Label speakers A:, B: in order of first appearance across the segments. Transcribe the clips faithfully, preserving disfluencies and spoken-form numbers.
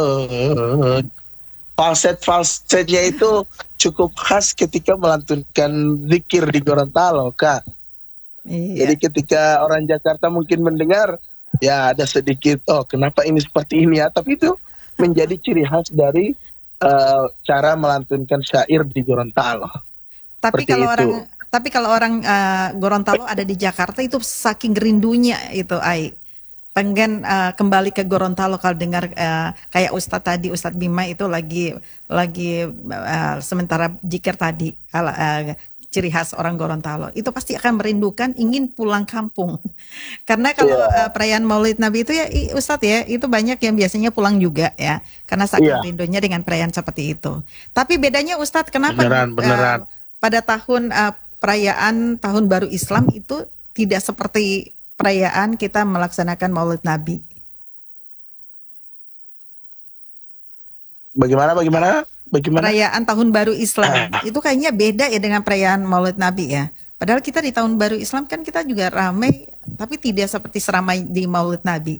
A: uh, falset-falsetnya itu cukup khas ketika melantunkan zikir di Gorontalo, Kak.
B: Iya.
A: Jadi ketika orang Jakarta mungkin mendengar, ya ada sedikit, oh kenapa ini seperti ini ya, tapi itu menjadi ciri khas dari uh, cara melantunkan syair di Gorontalo.
B: Tapi
A: Seperti
B: kalau
A: itu.
B: orang tapi kalau orang uh, Gorontalo ada di Jakarta itu saking rindunya itu, Ai. Pengen uh, kembali ke Gorontalo kalau dengar uh, kayak Ustadz tadi, Ustadz Bima itu lagi lagi uh, sementara jikir tadi, uh, ciri khas orang Gorontalo itu pasti akan merindukan ingin pulang kampung. Karena kalau
A: Iya.
B: uh, perayaan Maulid Nabi itu ya Ustadz ya, itu banyak yang biasanya pulang juga ya, karena saking
A: Iya.
B: rindunya dengan perayaan seperti itu. Tapi bedanya Ustadz kenapa
A: Beneran, beneran.
B: uh, pada tahun uh, perayaan Tahun Baru Islam itu tidak seperti perayaan kita melaksanakan Maulid Nabi?
A: Bagaimana, bagaimana, bagaimana?
B: Perayaan Tahun Baru Islam itu kayaknya beda ya dengan perayaan Maulid Nabi ya. Padahal kita di Tahun Baru Islam kan kita juga ramai, tapi tidak seperti seramai di Maulid Nabi.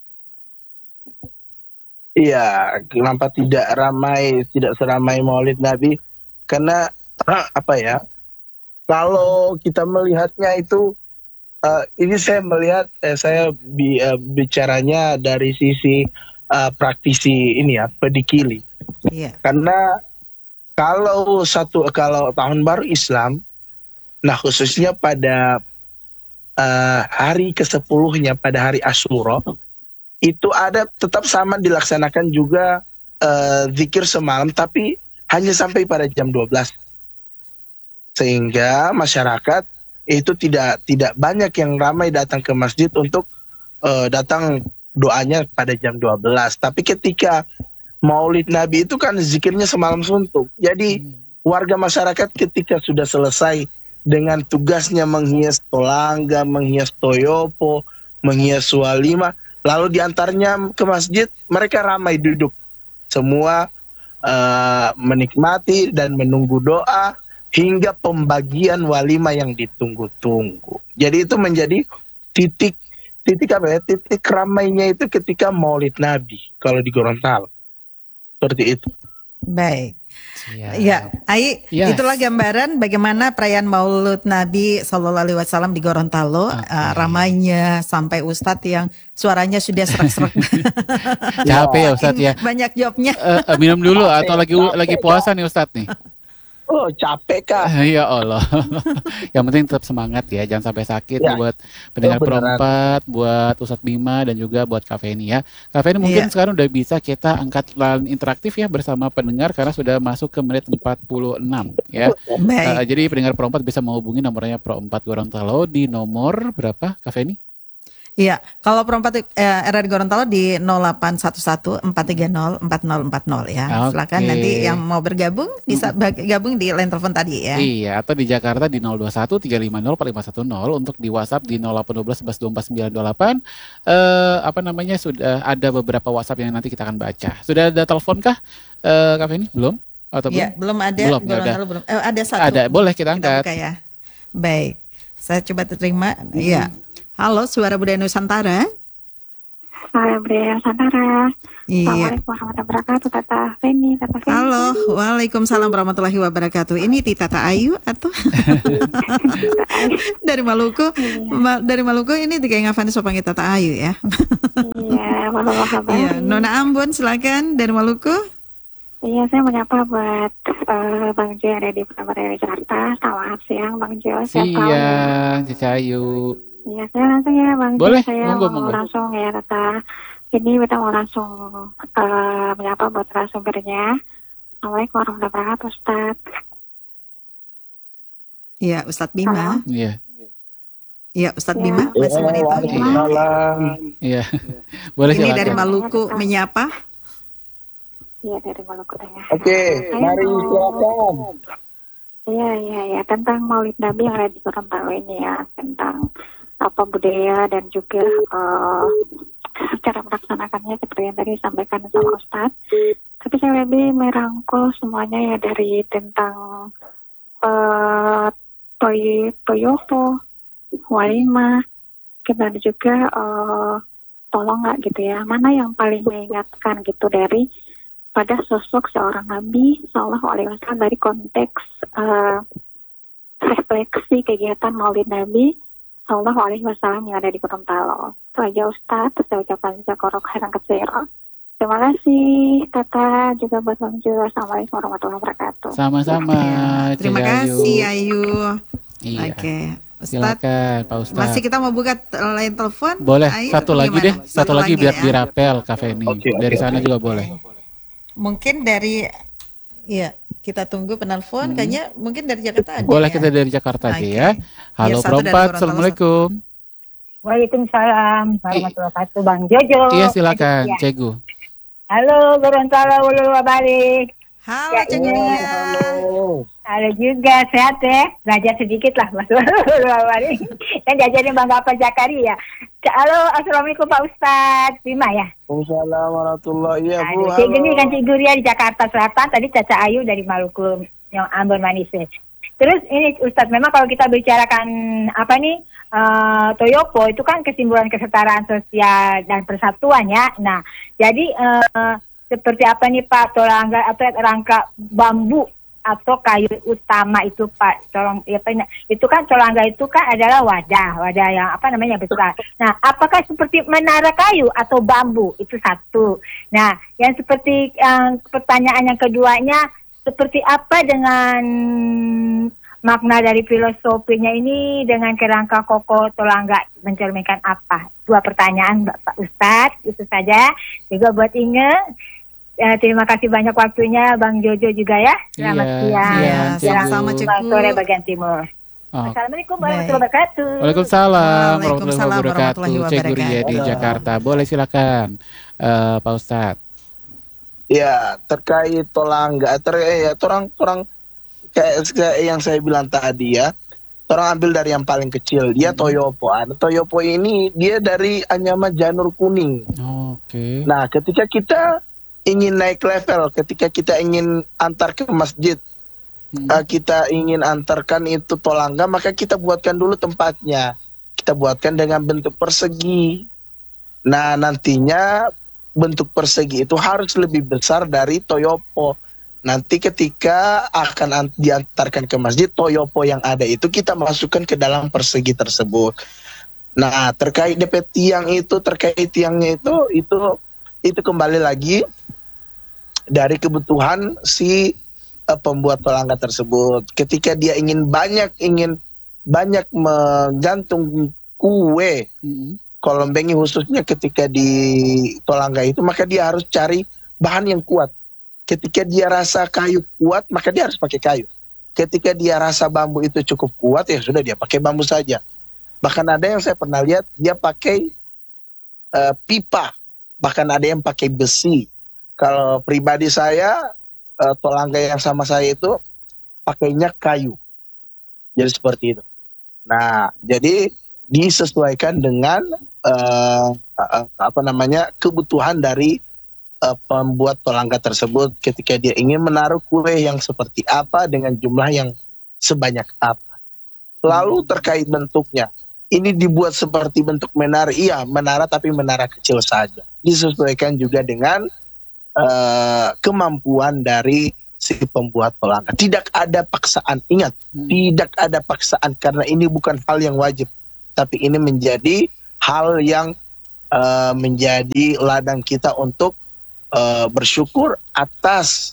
A: Iya, kenapa tidak ramai, tidak seramai Maulid Nabi? Karena apa ya? Kalau kita melihatnya itu, uh, ini saya melihat, eh, saya bi, uh, bicaranya dari sisi uh, praktisi ini ya, pedikili.
B: Iya.
A: Karena kalau satu kalau Tahun Baru Islam, nah khususnya pada uh, hari kesepuluhnya pada hari Asyura, itu ada tetap sama dilaksanakan juga uh, zikir semalam, tapi hanya sampai pada jam dua belas. Sehingga masyarakat itu tidak tidak banyak yang ramai datang ke masjid untuk uh, datang doanya pada jam dua belas. Tapi ketika Maulid Nabi itu kan zikirnya semalam suntuk. Jadi warga masyarakat ketika sudah selesai dengan tugasnya menghias tolangga, menghias toyopo, menghias walima, lalu diantarnya ke masjid, mereka ramai duduk. Semua uh, menikmati dan menunggu doa hingga pembagian walima yang ditunggu-tunggu. Jadi itu menjadi titik titik apa ya? Titik ramainya itu ketika Maulid Nabi kalau di Gorontalo. Seperti itu.
B: Baik.
C: Ya,
B: ya Ai,
C: yes.
B: Itulah gambaran bagaimana perayaan Maulid Nabi Shallallahu Alaihi Wasallam di Gorontalo, okay. uh, ramainya sampai Ustadz yang suaranya sudah serak-serak.
C: Capek ya Ustadz ya.
B: Banyak jawabnya.
C: Uh, uh, minum dulu capek, atau lagi capek, lagi puasa nih Ustadz nih.
A: Oh capek Kak.
C: Ya Allah. Yang penting tetap semangat ya, jangan sampai sakit ya. Buat pendengar
A: oh,
C: perempat, buat Ustadz Bima dan juga buat Kak Feni ya. Kak Feni mungkin ya. Sekarang udah bisa kita angkat line interaktif ya bersama pendengar karena sudah masuk ke menit empat puluh enam ya. Uh, jadi pendengar perempat bisa menghubungi nomornya Pro empat Gorontalo di nomor berapa Kak Feni?
B: Iya, kalau perempat eh, R R Gorontalo di nol delapan satu satu empat tiga nol empat nol empat nol ya. Okay. Silakan nanti yang mau bergabung bisa gabung di line telepon tadi ya.
C: Iya, atau di Jakarta di nol dua satu tiga lima nol empat lima satu nol, untuk di WhatsApp di nol delapan satu dua sebelas dua empat sembilan dua delapan. Eh apa namanya sudah ada beberapa WhatsApp yang nanti kita akan baca. Sudah ada telepon kah? Eh Kak Feni belum? Atau
B: ya, belum? belum ada.
C: Belum,
B: Gorontalo belum. Eh, ada satu.
C: Ada, boleh kita angkat.
B: Kita buka ya. Baik. Saya coba terima. Iya. Hmm. Halo, Suara Budaya Nusantara.
D: Suara Budaya Nusantara.
B: Iya.
D: Assalamualaikum warahmatullahi wabarakatuh, Tata Feni, Tata Feni.
B: Halo, waalaikumsalam warahmatullahi wabarakatuh. Ini Tata Ayu atau dari Maluku? Ma- dari Maluku ini tiga Ngafani so panggil Tata Ayu ya.
D: Iya, Maluku.
B: Iya, Nona Ambon silakan dari Maluku.
D: Iya, saya menyapa buat uh, Bang Jo yang ada di Prambanan Jakarta. Selamat siang, Bang Jo.
C: Siang, Cacayu.
D: Iya, saya langsung ya Bang.
C: Boleh,
D: saya
C: monggo,
D: mau
C: monggo.
D: langsung ya Tata. Ini kita mau langsung uh, menyapa buat narasumbernya. Assalamualaikum warahmatullahi wabarakatuh, Ustaz.
B: Iya, Ustadz Bima.
C: Iya.
B: Iya, Ustadz Bima masih mau ditanya.
C: Iya. Boleh
B: Ini
C: silakan.
B: dari Maluku menyapa.
D: Iya, dari Maluku ya.
A: Oke, mari silakan.
D: Iya, iya, ya tentang Maulid Nabi yang ada di Gorontalo ini ya, tentang apa budaya dan juga uh, cara melaksanakannya seperti yang tadi disampaikan sama Ustadz. Tapi saya lebih merangkul semuanya ya dari tentang uh, toy toyopo, walima, kita juga uh, tolongga gitu ya, mana yang paling mengingatkan gitu dari pada sosok seorang Nabi Sallallahu Alaihi Wasallam dari konteks uh, refleksi kegiatan Maulid Nabi Sallallahu Alaihi Wasallam yang ada di Gorontalo. Itu aja Ustadz, saya ucapkan jazakallahu khairan katsiran. Terima kasih Tata, juga buat Bang Jo. Assalamualaikum warahmatullahi wabarakatuh.
C: Sama-sama.
B: Ya, terima kasih Ayu.
C: Iya.
B: Oke. Ustadz,
C: silakan Pak Ustadz.
B: Masih kita mau buka line telepon?
C: Boleh,
B: Ayu,
C: satu lagi
B: gimana?
C: deh, satu, satu lagi biar
B: ya.
C: dirapel Kak Feni.
A: Okay,
C: dari
A: okay,
C: sana
A: okay.
C: juga boleh.
B: Mungkin dari, ya kita tunggu penelpon. Hmm. Kayaknya mungkin dari Jakarta ada.
C: Boleh
B: ya?
C: kita dari Jakarta aja
B: okay.
C: ya. Halo Perempat, Assalamualaikum.
E: Waalaikumsalam warahmatullahi wabarakatuh, Bang Jojo.
C: Iya silakan,
E: ya.
C: Cegu.
E: Halo Gorontalo, ulu balik.
B: Halo
E: ya,
B: Cegu.
A: Halo.
E: Halo juga, sehat ya. Belajar sedikit lah, Mas. Ulu balik. Kan jajarin Bang Gafar Zakaria. Halo, assalamualaikum Pak Ustadz Bima ya.
A: Waalaikumsalam warahmatullahi wabarakatuh.
E: Cik Geni kan Cik Guria di Jakarta Selatan. Tadi Caca Ayu dari Maluku yang Ambon Manis. Terus ini Ustadz, memang kalau kita bicarakan apa nih uh, Toyopo itu kan kesimpulan kesetaraan sosial dan persatuan ya. Nah, jadi uh, seperti apa nih Pak, tolangga atau rangka bambu atau kayu utama itu Pak, tolong ya Pak, itu kan tolangga itu kan adalah wadah, wadah yang apa namanya besar. Nah, apakah seperti menara kayu atau bambu? Itu satu. Nah, yang seperti uh, pertanyaan yang keduanya, seperti apa dengan makna dari filosofinya ini dengan kerangka kokoh tolangga mencerminkan apa? Dua pertanyaan Bapak Ustadz, itu saja. Juga buat Inge, ya, terima kasih banyak waktunya Bang Jojo juga ya. Selamat
C: iya,
E: siang.
C: Iya,
B: sama-sama Cegu.
E: Sore bagian timur.
C: Oh.
E: Assalamualaikum warahmatullahi wabarakatuh.
C: Waalaikumsalam
B: Waalaikumsalam
C: warahmatullahi wabarakatuh. Cegu Ria di Jakarta. Boleh silakan uh, Pak Ustadz.
A: Ya, terkait tolangga, ter ya, orang orang kayak, kayak yang saya bilang tadi ya, orang ambil dari yang paling kecil, dia hmm. Toyopo. Nah, Toyopo ini dia dari anyaman janur kuning.
C: Oh, Oke. Okay.
A: Nah, ketika kita ingin naik level, ketika kita ingin antar ke masjid, hmm. uh, kita ingin antarkan itu tolangga, maka kita buatkan dulu tempatnya. Kita buatkan dengan bentuk persegi. Nah, nantinya bentuk persegi itu harus lebih besar dari Toyopo. Nanti ketika akan diantarkan ke masjid, Toyopo yang ada itu kita masukkan ke dalam persegi tersebut. Nah, terkait D P tiang itu, terkait tiangnya itu, itu itu kembali lagi dari kebutuhan si uh, pembuat tolangga tersebut. Ketika dia ingin banyak ingin banyak menggantung kue, mm-hmm. kolombengi khususnya ketika di tolangga itu, maka dia harus cari bahan yang kuat. Ketika dia rasa kayu kuat, maka dia harus pakai kayu. Ketika dia rasa bambu itu cukup kuat, ya sudah dia pakai bambu saja. Bahkan ada yang saya pernah lihat, dia pakai uh, pipa. Bahkan ada yang pakai besi. Kalau pribadi saya, uh, tolangga yang sama saya itu pakainya kayu. Jadi seperti itu. Nah, jadi disesuaikan dengan uh, uh, apa namanya kebutuhan dari uh, pembuat tolangga tersebut ketika dia ingin menaruh kue yang seperti apa dengan jumlah yang sebanyak apa. Lalu terkait bentuknya, ini dibuat seperti bentuk menara, iya menara tapi menara kecil saja. Disesuaikan juga dengan uh, kemampuan dari si pembuat tolangga. Tidak ada paksaan, ingat, hmm. tidak ada paksaan karena ini bukan hal yang wajib. Tapi ini menjadi hal yang uh, menjadi ladang kita untuk uh, bersyukur atas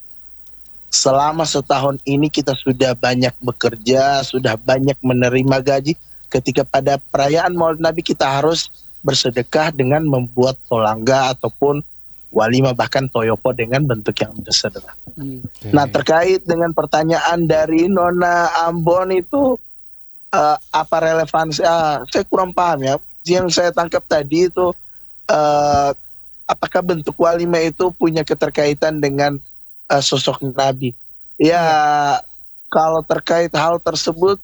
A: selama setahun ini kita sudah banyak bekerja, sudah banyak menerima gaji. Ketika pada perayaan Maulid Nabi kita harus bersedekah dengan membuat tolangga ataupun walimah, bahkan toyopo dengan bentuk yang sederhana. Okay. Nah, terkait dengan pertanyaan dari Nona Ambon itu, Uh, apa relevansi? Uh, saya kurang paham ya. Yang saya tangkap tadi itu, uh, apakah bentuk walimah itu punya keterkaitan dengan uh, sosok Nabi? Ya, yeah. Kalau terkait hal tersebut,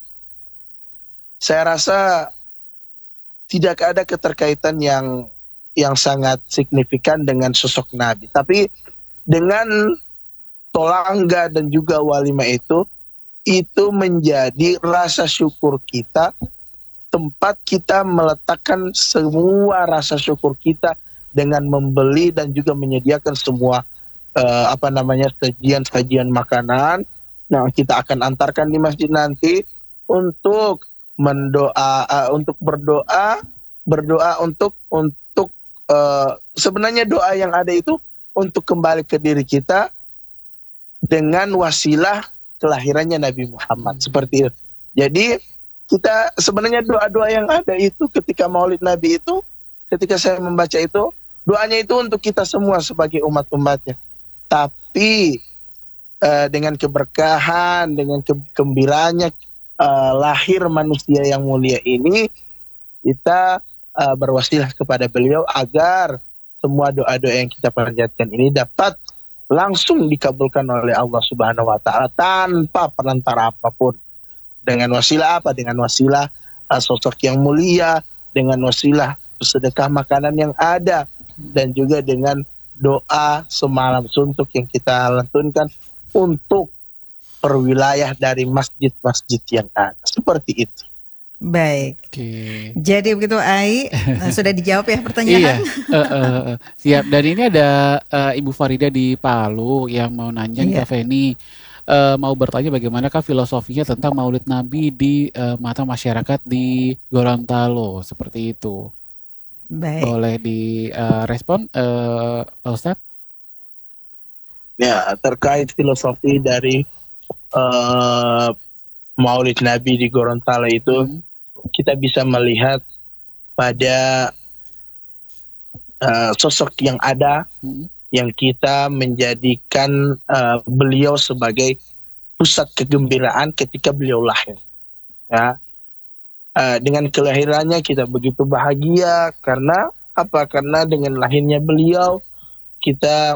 A: saya rasa tidak ada keterkaitan yang yang sangat signifikan dengan sosok Nabi. Tapi dengan tolangga dan juga walimah itu, itu menjadi rasa syukur kita tempat kita meletakkan semua rasa syukur kita dengan membeli dan juga menyediakan semua uh, apa namanya sajian-sajian makanan. Nah, kita akan antarkan di masjid nanti untuk mendoa, uh, untuk berdoa, berdoa untuk untuk uh, sebenarnya doa yang ada itu untuk kembali ke diri kita dengan wasilah kelahirannya Nabi Muhammad, seperti itu. Jadi kita sebenarnya doa-doa yang ada itu ketika Maulid Nabi itu, ketika saya membaca itu, doanya itu untuk kita semua sebagai umat-umatnya. Tapi uh, dengan keberkahan, dengan kegembiraannya uh, lahir manusia yang mulia ini, kita uh, berwasilah kepada beliau agar semua doa-doa yang kita panjatkan ini dapat langsung dikabulkan oleh Allah Subhanahu wa taala tanpa perantara apapun. Dengan wasilah apa? Dengan wasilah uh, sosok yang mulia, dengan wasilah sedekah makanan yang ada, dan juga dengan doa semalam suntuk yang kita lantunkan untuk perwilayah dari masjid-masjid yang ada. Seperti itu.
B: Baik.
C: Oke.
B: Jadi begitu Ai, sudah dijawab ya pertanyaan.
C: Iya, uh, uh, uh. Siap. Dan ini ada uh, Ibu Farida di Palu yang mau nanya nih
B: Iya.
C: Kak Feni, uh, mau bertanya bagaimanakah filosofinya tentang Maulid Nabi di uh, mata masyarakat di Gorontalo, seperti itu.
B: Baik.
C: Boleh direspon, uh, Pak Ustadz?
A: Ya, terkait filosofi dari uh, Maulid Nabi di Gorontalo itu,
C: Hmm.
A: kita bisa melihat pada uh, sosok yang ada,
C: Hmm.
A: yang kita menjadikan uh, beliau sebagai pusat kegembiraan ketika beliau lahir. Ya, uh, dengan kelahirannya kita begitu bahagia karena apa? Karena dengan lahirnya beliau kita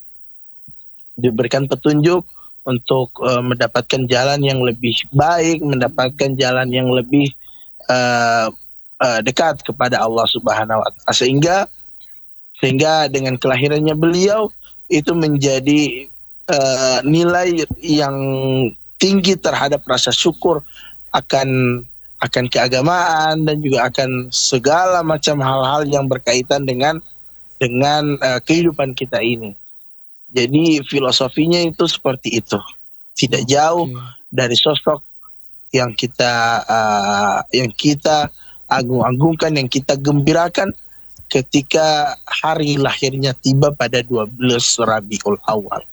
A: diberikan petunjuk untuk uh, mendapatkan jalan yang lebih baik, mendapatkan jalan yang lebih uh, uh, dekat kepada Allah Subhanahu wa taala. Sehingga sehingga dengan kelahirannya beliau itu menjadi uh, nilai yang tinggi terhadap rasa syukur akan akan keagamaan dan juga akan segala macam hal-hal yang berkaitan dengan dengan uh, kehidupan kita ini. Jadi filosofinya itu seperti itu, tidak jauh
C: Oke.
A: dari sosok yang kita uh, yang kita agung-agungkan, yang kita gembirakan ketika hari lahirnya tiba pada dua belas Rabiul Awal.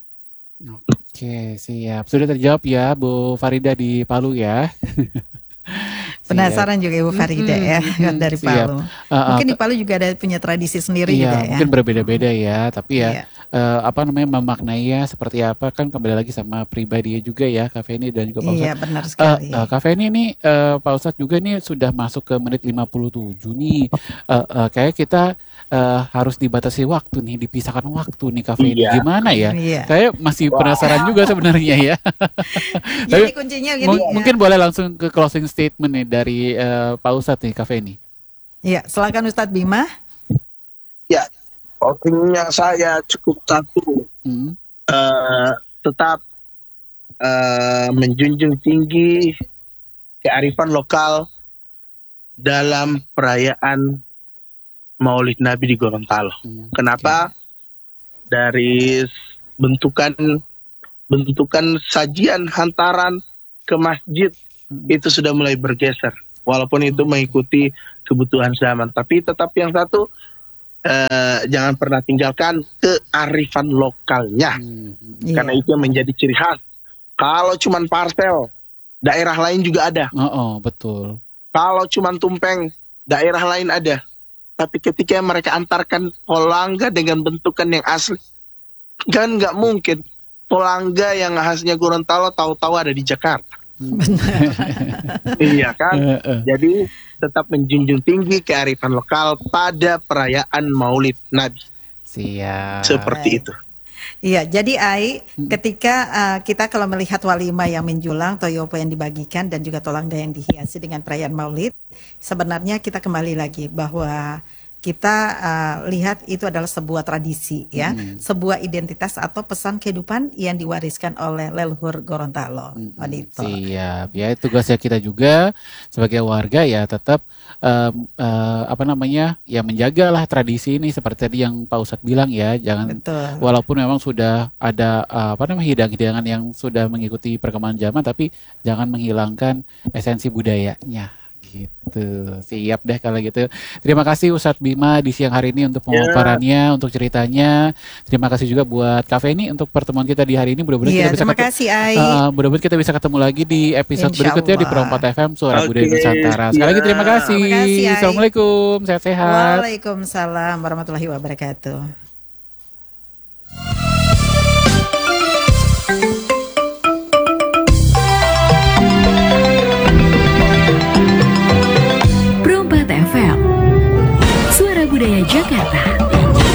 C: Oke, siap. Sudah terjawab ya Bu Farida di Palu ya.
B: Penasaran juga Ibu Farida ya,
C: Mm-mm,
B: dari
C: siap.
B: Palu.
C: Uh, uh,
B: Mungkin di Palu juga ada punya tradisi sendiri
C: Iya,
B: juga ya.
C: mungkin berbeda-beda ya, tapi ya
B: Iya.
C: eh, apa namanya memaknainya seperti apa kan kembali lagi sama pribadinya juga ya, Kak Feni dan juga Pak Ustadz.
B: Iya, benar
C: Eh,
B: sekali.
C: eh, Kak Feni ini eh, Pak Ustadz juga nih sudah masuk ke menit lima puluh tujuh nih. Eh, eh, kayak kita eh, harus dibatasi waktu nih, dipisahkan waktu nih Kak Feni.
A: Iya.
C: Gimana ya?
B: Iya.
C: Kayak masih penasaran juga sebenarnya ya.
B: Jadi
C: Tapi
B: kuncinya gini.
C: Mung-
B: ya.
C: Mungkin boleh langsung ke closing statement nih dari eh, Pak Ustadz nih Kak Feni.
B: Iya, silakan Ustadz Bima.
A: Ya, closingnya saya cukup satu,
C: Hmm.
A: eh, tetap eh, menjunjung tinggi kearifan lokal dalam perayaan Maulid Nabi di Gorontalo.
C: Hmm.
A: Kenapa? Dari bentukan bentukan sajian hantaran ke masjid itu sudah mulai bergeser, walaupun itu mengikuti kebutuhan zaman. Tapi tetap yang satu, eh, jangan pernah tinggalkan kearifan lokalnya,
C: Hmm.
B: Iya.
A: karena itu yang menjadi ciri khas. Kalau cuman parcel, daerah lain juga ada.
C: Oh, oh, betul.
A: Kalau cuman tumpeng, daerah lain ada. Tapi ketika mereka antarkan polangga dengan bentukan yang asli, kan nggak mungkin polangga yang khasnya Gorontalo tahu-tahu ada di Jakarta. Iya kan?
C: Eh, eh.
A: Jadi tetap menjunjung tinggi kearifan lokal pada perayaan Maulid Nabi.
C: Siap.
A: Seperti
B: Baik.
A: itu.
B: Iya, jadi Ai, ketika uh, kita kalau melihat walimah yang menjulang, toyopo yang dibagikan, dan juga tolangga yang dihiasi dengan perayaan Maulid, sebenarnya kita kembali lagi bahwa kita uh, lihat itu adalah sebuah tradisi ya, hmm. sebuah identitas atau pesan kehidupan yang diwariskan oleh leluhur Gorontalo. Hmm.
C: Siap, ya tugasnya kita juga sebagai warga ya tetap um, uh, apa namanya ya menjagalah tradisi ini seperti tadi yang Pak Ustadz bilang ya, jangan Betul. Walaupun memang sudah ada uh, apa namanya hidang-hidangan yang sudah mengikuti perkembangan zaman, tapi jangan menghilangkan esensi budayanya. Gitu, siap deh kalau gitu. Terima kasih Ustadz Bima di siang hari ini untuk pemaparannya, yeah. untuk ceritanya. Terima kasih juga buat Kak Feni untuk pertemuan kita di hari ini. Mudah-mudahan yeah, kita bisa
B: terima ketemu, kasih Ai.
C: Uh, mudah-mudahan kita bisa ketemu lagi di episode Insya berikutnya Allah. Di Perompat F M Suara okay. Budaya Nusantara. Sekali yeah. lagi terima kasih. Terima kasih Assalamualaikum, sehat-sehat.
B: Waalaikumsalam warahmatullahi wabarakatuh.